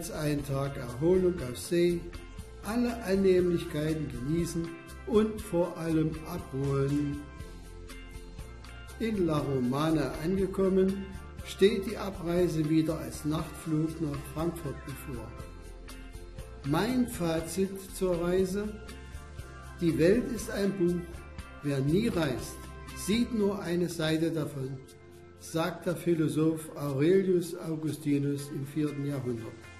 einen Tag Erholung auf See, alle Annehmlichkeiten genießen und vor allem abholen. In La Romana angekommen, steht die Abreise wieder als Nachtflug nach Frankfurt bevor. Mein Fazit zur Reise: Die Welt ist ein Buch, wer nie reist, sieht nur eine Seite davon, sagt der Philosoph Aurelius Augustinus im 4. Jahrhundert.